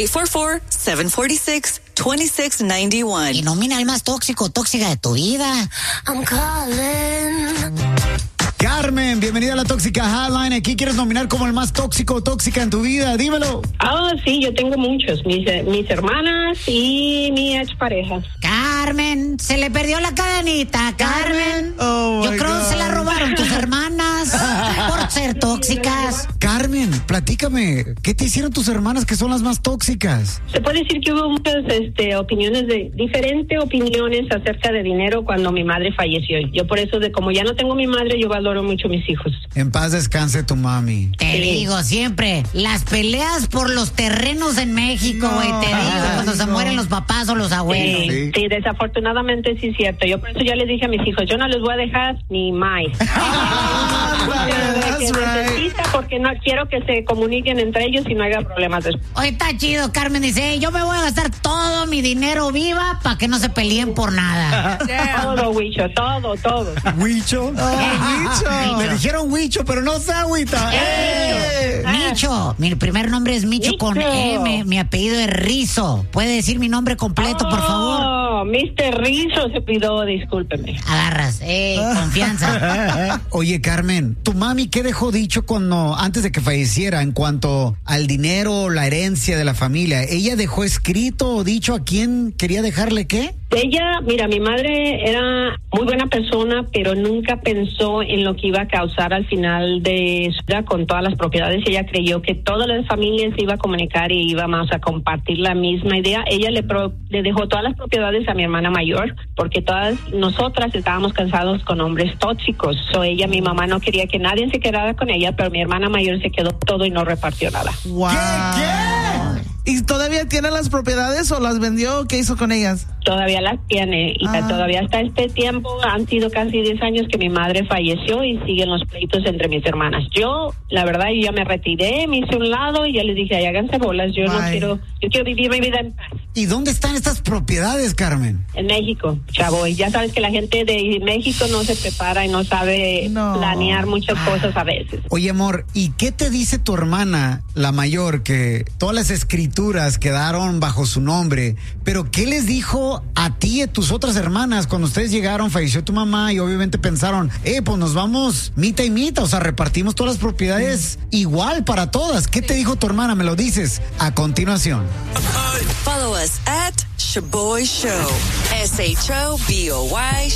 844-746-2691. Y nomina al más tóxico, tóxica de tu vida. I'm calling. Carmen, bienvenida a la Tóxica Hotline. ¿Aquí quieres nominar como el más tóxico o tóxica en tu vida? Dímelo. Sí, yo tengo muchos. Mis hermanas y mi expareja. Carmen, se le perdió la cadenita, Carmen. Yo creo que se la robaron tus hermanas por ser tóxicas. Carmen, platícame, ¿qué te hicieron tus hermanas que son las más tóxicas? Se puede decir que hubo muchas diferentes opiniones acerca de dinero cuando mi madre falleció. Yo por eso, como ya no tengo mi madre, yo valoro mucho a mis hijos. En paz descanse tu mami. Te digo siempre, las peleas por los terrenos en México, güey, te digo, cuando se mueren los papás o los abuelos. Sí, desafortunadamente sí es cierto. Yo por eso ya les dije a mis hijos, yo no les voy a dejar ni más. Porque no quiero que se comuniquen entre ellos y no haya problemas después. Oye, está chido, Carmen dice, yo me voy a gastar todo mi dinero viva para que no se peleen por nada. Todo, Huicho, todo. ¿Huicho? Huicho. Me dijeron Huicho, pero no sé agüita. Micho, mi primer nombre es Micho con M, mi apellido es Rizo. ¿Puede decir mi nombre completo, por favor? Mr. Rizo se pidió, discúlpeme. Agarras, confianza. Oye, Carmen, ¿tu mami qué dejó dicho antes de que falleciera en cuanto al dinero, la herencia de la familia? ¿Ella dejó escrito o dicho a quién quería dejarle qué? Ella, mira, mi madre era muy buena persona, pero nunca pensó en lo que iba a causar al final de su vida con todas las propiedades. Ella creyó que todas las familias se iba a comunicar y íbamos a compartir la misma idea. Ella le dejó todas las propiedades a mi hermana mayor, porque todas nosotras estábamos cansados con hombres tóxicos. Ella, mi mamá, no quería que nadie se quedara con ella, pero mi hermana mayor se quedó todo y no repartió nada. Wow. ¿Qué? ¿Y todavía tiene las propiedades o las vendió? ¿Qué hizo con ellas? Todavía las tiene y todavía hasta este tiempo han sido casi 10 años que mi madre falleció y siguen los pleitos entre mis hermanas. Yo, la verdad, yo ya me retiré, me hice un lado y ya les dije, ay, háganse bolas, yo quiero vivir mi vida en paz. ¿Y dónde están estas propiedades, Carmen? En México, chavo, y ya sabes que la gente de México no se prepara y no sabe planear muchas cosas a veces. Oye, amor, ¿y qué te dice tu hermana, la mayor, que todas las escrituras quedaron bajo su nombre, pero qué les dijo a ti y a tus otras hermanas cuando ustedes llegaron, falleció tu mamá y obviamente pensaron, pues nos vamos mitad y mitad, o sea, repartimos todas las propiedades igual para todas? ¿Qué te dijo tu hermana? Me lo dices a continuación. Follow us at Shaboy Show. SHOBOY